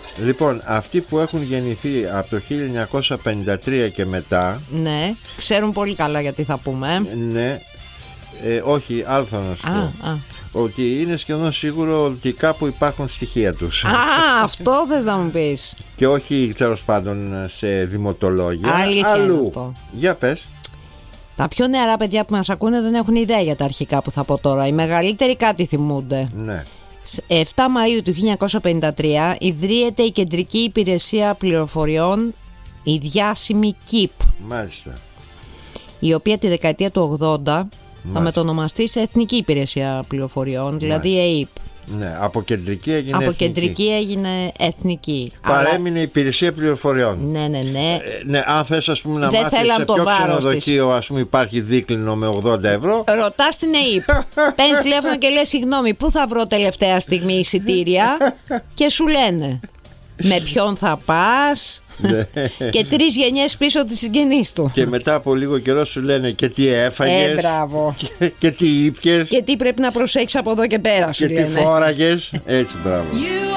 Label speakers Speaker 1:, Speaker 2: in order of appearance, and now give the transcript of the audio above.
Speaker 1: Λοιπόν, αυτοί που έχουν γεννηθεί από το 1953 και μετά.
Speaker 2: Ναι, ξέρουν πολύ καλά γιατί θα πούμε.
Speaker 1: Ναι, όχι, άλλο θα να σου πω. Ότι είναι σχεδόν σίγουρο ότι κάπου υπάρχουν στοιχεία τους.
Speaker 2: Αυτό θες να μου πεις.
Speaker 1: Και όχι τέλος πάντων σε δημοτολόγια.
Speaker 2: Αλλού. Αυτό.
Speaker 1: Για πες.
Speaker 2: Τα πιο νεαρά παιδιά που μας ακούνε δεν έχουν ιδέα για τα αρχικά που θα πω τώρα. Οι μεγαλύτεροι κάτι θυμούνται.
Speaker 1: Ναι.
Speaker 2: 7 Μαΐου του 1953 ιδρύεται η Κεντρική Υπηρεσία Πληροφοριών, η διάσημη ΚΙΠ.
Speaker 1: Μάλιστα.
Speaker 2: Η οποία τη δεκαετία του 80 θα μετονομαστεί σε Εθνική Υπηρεσία Πληροφοριών, δηλαδή ΕΕΠ.
Speaker 1: Ναι, από κεντρική έγινε εθνική.
Speaker 2: Από κεντρική έγινε εθνική.
Speaker 1: Παρέμεινε υπηρεσία πληροφοριών.
Speaker 2: Ναι.
Speaker 1: Ναι, αν θες ας πούμε να μάθεις σε ποιο ξενοδοχείο ας πούμε υπάρχει δίκλινο με 80 ευρώ.
Speaker 2: Ρωτάς την ΕΕΠ. Παίρνεις τηλέφωνο και λες συγγνώμη, πού θα βρω τελευταία στιγμή εισιτήρια? Και σου λένε με ποιον θα πας και 3 γενιές πίσω από τις συγγενείς του.
Speaker 1: Και μετά από λίγο καιρό σου λένε και τι έφαγες,
Speaker 2: μπράβο.
Speaker 1: και τι ήπιες,
Speaker 2: και τι πρέπει να προσέξεις από εδώ και πέρα, σου
Speaker 1: και τι φόραγες. Έτσι, μπράβο.